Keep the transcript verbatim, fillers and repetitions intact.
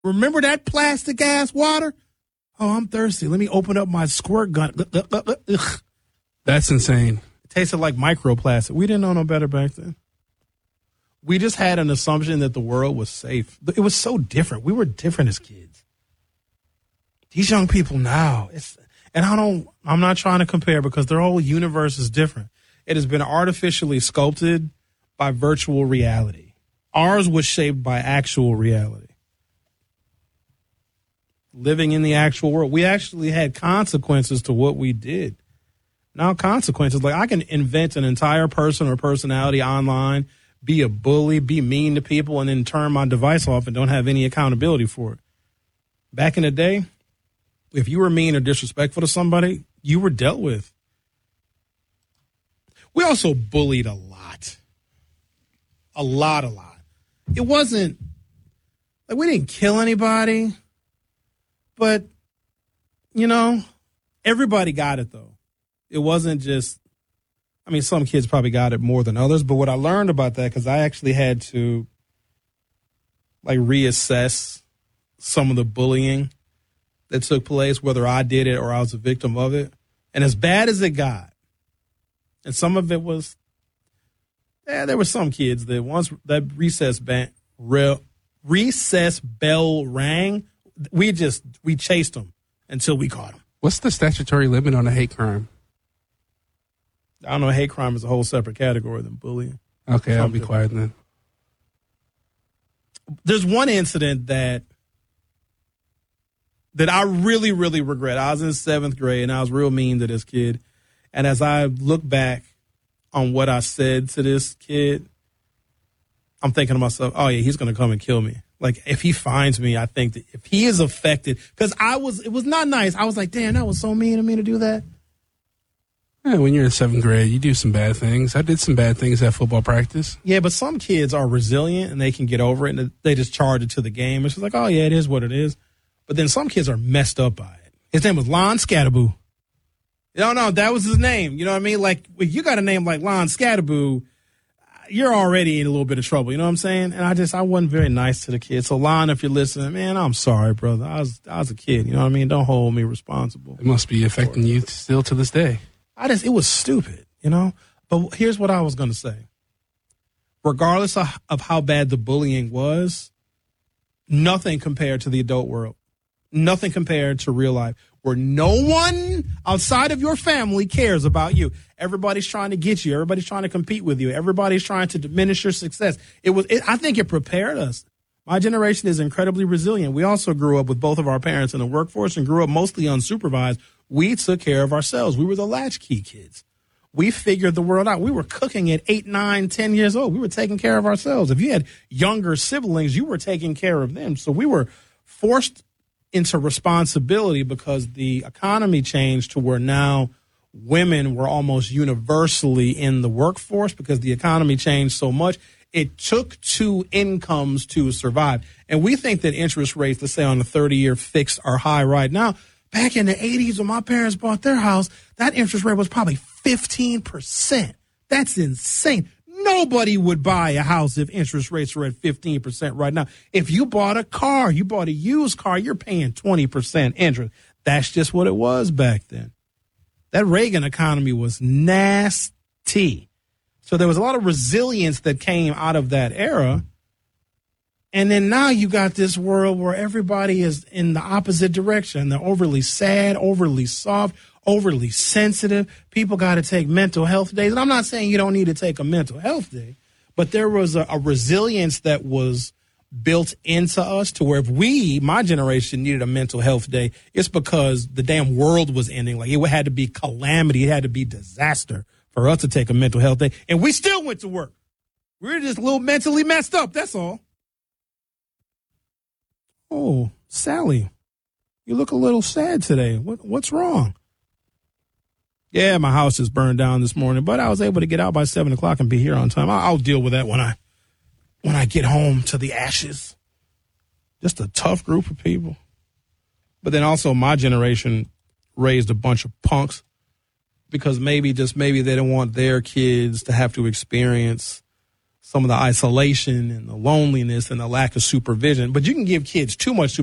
Remember that plastic ass water? Oh, I'm thirsty. Let me open up my squirt gun. Ugh. That's insane. It tasted like microplastic. We didn't know no better back then. We just had an assumption that the world was safe. It was so different. We were different as kids. These young people now, it's, and I don't, I'm not trying to compare because their whole universe is different. It has been artificially sculpted by virtual reality. Ours was shaped by actual reality. Living in the actual world. We actually had consequences to what we did. Now consequences, like I can invent an entire person or personality online, be a bully, be mean to people, and then turn my device off and don't have any accountability for it. Back in the day, if you were mean or disrespectful to somebody, you were dealt with. We also bullied a lot. A lot, a lot. It wasn't, like we didn't kill anybody. But, you know, everybody got it, though. It wasn't just, I mean, some kids probably got it more than others. But what I learned about that, because I actually had to, like, reassess some of the bullying that took place, whether I did it or I was a victim of it. And as bad as it got, and some of it was, yeah, there were some kids that once that recess, ban, re, recess bell rang, we just, we chased them until we caught them. What's the statutory limit on a hate crime? I don't know. Hate crime is a whole separate category than bullying. Okay, I'll be quiet then. There's one incident that that I really, really regret. I was in seventh grade and I was real mean to this kid. And as I look back on what I said to this kid, I'm thinking to myself, oh yeah, he's going to come and kill me. Like, if he finds me, I think that if he is affected, because I was, it was not nice. I was like, damn, that was so mean of me to do that. Yeah, when you're in seventh grade, you do some bad things. I did some bad things at football practice. Yeah, but some kids are resilient and they can get over it and they just charge it to the game. It's just like, oh yeah, it is what it is. But then some kids are messed up by it. His name was Lon Scattaboo. No, no, that was his name. You know what I mean? Like, if you got a name like Lon Scattaboo, you're already in a little bit of trouble. You know what I'm saying? And I just, I wasn't very nice to the kid. So, Lon, if you're listening, man, I'm sorry, brother. I was, I was a kid. You know what I mean? Don't hold me responsible. It must be affecting you still to this day. I just, it was stupid, you know? But here's what I was going to say. Regardless of, of how bad the bullying was, nothing compared to the adult world. Nothing compared to real life, where no one outside of your family cares about you. Everybody's trying to get you. Everybody's trying to compete with you. Everybody's trying to diminish your success. It was. It, I think it prepared us. My generation is incredibly resilient. We also grew up with both of our parents in the workforce and grew up mostly unsupervised. We took care of ourselves. We were the latchkey kids. We figured the world out. We were cooking at eight, nine, ten years old. We were taking care of ourselves. If you had younger siblings, you were taking care of them. So we were forced into responsibility because the economy changed to where now women were almost universally in the workforce because the economy changed so much. It took two incomes to survive. And we think that interest rates, let's say on a thirty-year fixed, are high right now. Back in the eighties when my parents bought their house, that interest rate was probably fifteen percent. That's insane. Nobody would buy a house if interest rates were at fifteen percent right now. If you bought a car, you bought a used car, you're paying twenty percent interest. That's just what it was back then. That Reagan economy was nasty. So there was a lot of resilience that came out of that era. And then now you got this world where everybody is in the opposite direction. They're overly sad, overly soft, overly sensitive. People got to take mental health days. And I'm not saying you don't need to take a mental health day, but there was a, a resilience that was built into us to where if we, my generation, needed a mental health day, it's because the damn world was ending. Like, it had to be calamity. It had to be disaster for us to take a mental health day. And we still went to work. We were just a little mentally messed up. That's all. Oh, Sally, you look a little sad today. What, what's wrong? Yeah, my house just burned down this morning, but I was able to get out by seven o'clock and be here on time. I'll, I'll deal with that when I when I get home to the ashes. Just a tough group of people. But then also my generation raised a bunch of punks because maybe, just maybe they don't want their kids to have to experience some of the isolation and the loneliness and the lack of supervision. But you can give kids too much